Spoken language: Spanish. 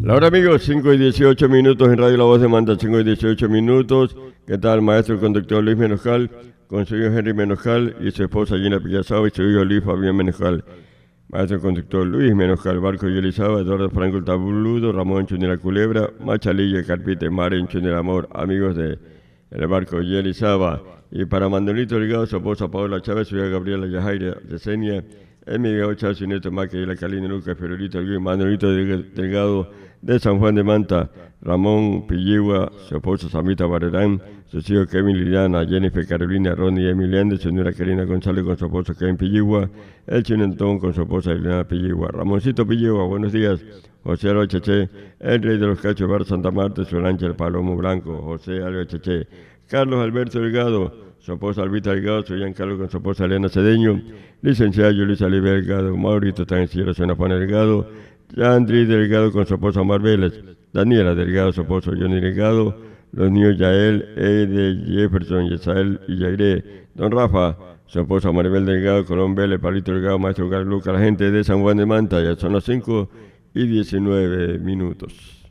La hora, amigos, 5 y 18 minutos en Radio La Voz de Manta, 5 y 18 minutos. ¿Qué tal, maestro conductor Luis Menojal, con su hijo Henry Menojal y su esposa Gina Pillazaba y su hijo Luis Fabián Menojal? Maestro conductor Luis Menojal, Barco y Elizaba, Eduardo Franco el Tabuludo, Ramón Chun de la Culebra, Machalilla, Carpite, Maren Chun del Amor, amigos de el Barco y Elizaba. Y para Manuelito Delgado, su esposa Paola Chávez, su hija Gabriela Yajaira Yesenia, Emilio Chávez, su nieto Maque, la Calina Lucas, Ferolito Manuelito Delgado de San Juan de Manta, Ramón Pilligua, su esposa Samita Barrerán, sus hijos Kevin Liliana, Jennifer Carolina, Ronnie Emiliano, su señora Karina González con su esposo Kevin Pilligua, el Chinentón con su esposa Elena Pilligua, Ramoncito Pilligua, buenos días, José Alba Cheche, el rey de los cachos Bar Santa Marta, su lancha el Palomo Blanco, José Alba Cheche, Carlos Alberto Delgado, su esposa Albita Delgado, su Giancarlo con su esposa Elena Cedeño, licenciada Yulisa Oliver Delgado, Maurito Tancero, Sena Juan Delgado, Yandri Delgado con su esposa Mar Vélez, Daniela Delgado, su esposo Johnny Delgado, los niños Yael, Ede, Jefferson, Yesael y Yairé, don Rafa, su esposa Maribel Delgado, Colón Vélez, Palito Delgado, maestro Carlos Lucas, la gente de San Juan de Manta, ya son las 5 y 19 minutos.